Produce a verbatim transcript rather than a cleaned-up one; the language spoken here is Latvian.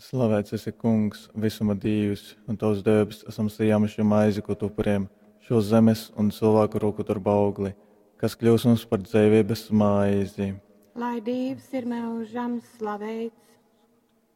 Slavēts esi, Kungs, visuma Dievs, un tavs debes esam sajāmuši maizi, ko tu priem, šo zemes un cilvēku roku darba augli, kas kļūs mums par dzīvības maizi. Lai Dievs ir mūžam slavēts,